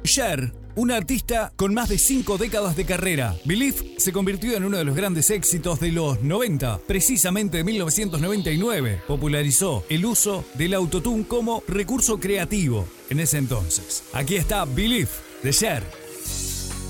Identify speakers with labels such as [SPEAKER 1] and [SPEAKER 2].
[SPEAKER 1] Cher, un artista con más de 5 décadas de carrera. Believe se convirtió en uno de los grandes éxitos de los 90, precisamente en 1999. Popularizó el uso del autotune como recurso creativo en ese entonces. Aquí está Believe de Cher.